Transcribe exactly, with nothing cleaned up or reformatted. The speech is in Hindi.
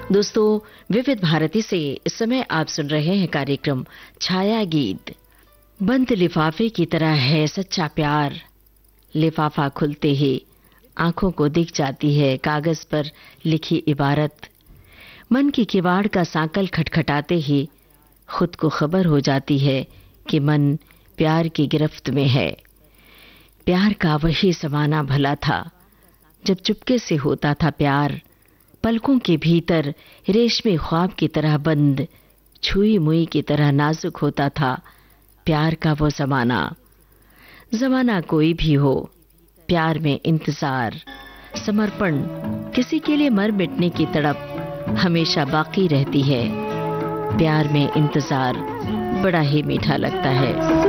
दोस्तों, विविध भारती से इस समय आप सुन रहे हैं कार्यक्रम छाया गीत। बंद लिफाफे की तरह है सच्चा प्यार। लिफाफा खुलते ही आंखों को दिख जाती है कागज पर लिखी इबारत। मन की किवाड़ का सांकल खटखटाते ही खुद को खबर हो जाती है कि मन प्यार की गिरफ्त में है। प्यार का वही ज़माना भला था जब चुपके से होता था प्यार, पलकों के भीतर रेशमी ख्वाब की तरह बंद, छुई मुई की तरह नाजुक होता था प्यार का वो ज़माना। ज़माना कोई भी हो, प्यार में इंतजार, समर्पण, किसी के लिए मर मिटने की तड़प हमेशा बाकी रहती है। प्यार में इंतजार बड़ा ही मीठा लगता है।